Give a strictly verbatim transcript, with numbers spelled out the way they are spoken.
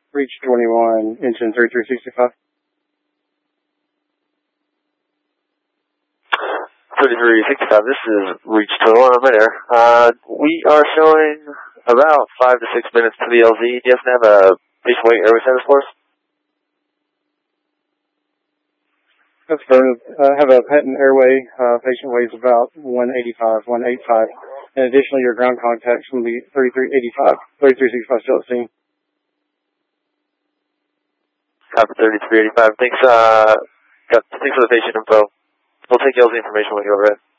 Reach twenty-one, engine thirty-three sixty-five. thirty-three sixty-five, this is Reach twenty-one, I'm there. Uh, we are showing about five to six minutes to the L Z. Do you happen to have a patient weight airway status for us? That's fair. I have a patent airway. Uh, patient weighs about one eighty-five, one eighty-five. And additionally, your ground contact's going to be thirty-three eighty-five, thirty-three sixty-five still at scene. Copy thirty-three eighty-five. Thanks, uh, got, thanks for the patient info. We'll take y'all's information when you're over it.